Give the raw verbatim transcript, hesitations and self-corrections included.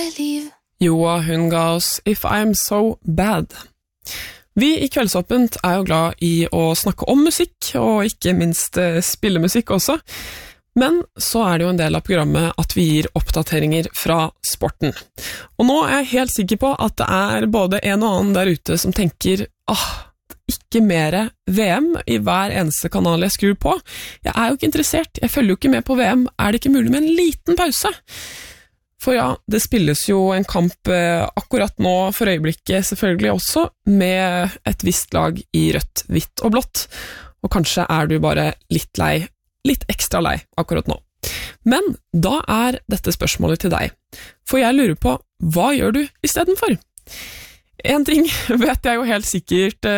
Joa, hun ga oss If I'm So Bad. Vi i Kveldsåpent er jo glad i å snakke om musikk, og ikke minst eh, spille musikk også. Men så er det jo en del av programmet at vi gir oppdateringer fra sporten. Og nå er jeg helt sikker på at det er både en og annen der ute som tenker «Åh, ikke mere V M i hver eneste kanal jeg skrur på. Jeg er jo ikke interessert, jeg følger jo ikke med på V M. Er det ikke mulig med en liten pause?» For ja, det spilles jo en kamp eh, akkurat nå for øyeblikket selvfølgelig også, med et visst lag i rødt, hvitt og blått. Og kanskje er du bare litt lei, litt ekstra lei akkurat nå. Men da er dette spørsmålet til deg. For jeg lurer på, hva gjør du i stedet for? En ting vet jeg jo helt sikkert